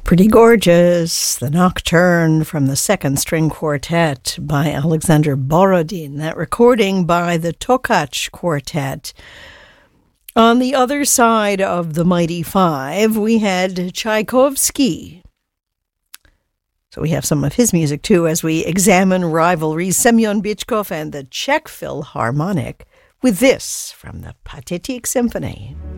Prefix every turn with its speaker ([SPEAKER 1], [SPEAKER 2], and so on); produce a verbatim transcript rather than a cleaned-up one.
[SPEAKER 1] Pretty gorgeous. The Nocturne from the Second String Quartet by Alexander Borodin. That recording by the Tokach Quartet. On the other side of the Mighty Five, we had Tchaikovsky. So we have some of his music too as we examine rivalries. Semyon Bychkov and the Czech Philharmonic with this from the Pathetique Symphony.